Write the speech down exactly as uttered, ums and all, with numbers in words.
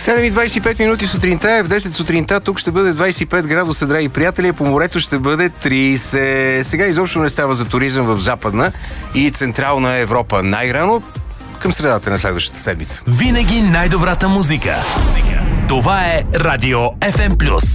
седем и двадесет и пет минути сутринта, в десет сутринта тук ще бъде двадесет и пет градуса, драги приятели, по морето ще бъде тридесет. Сега изобщо не става за туризъм в Западна и Централна Европа. Най-рано към средата на следващата седмица. Винаги най-добрата музика. Това е Радио еф ем плюс.